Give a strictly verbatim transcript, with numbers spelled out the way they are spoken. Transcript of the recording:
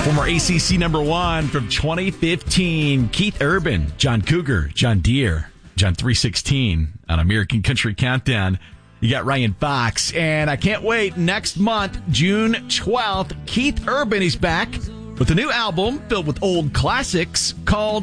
Former A C C number one from twenty fifteen, Keith Urban, John Cougar, John Deere, John three sixteen on American Country Countdown. You got Ryan Fox, and I can't wait. Next month, June twelfth, Keith Urban is back with a new album filled with old classics called